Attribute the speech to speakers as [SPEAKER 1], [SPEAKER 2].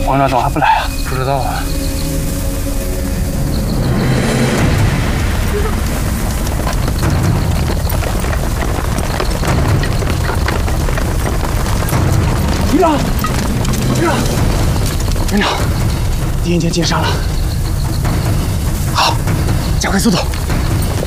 [SPEAKER 1] 王长怎么还不来啊？
[SPEAKER 2] 不知道啊。
[SPEAKER 1] 营长，营长，敌人已经进山了。好，加快速度。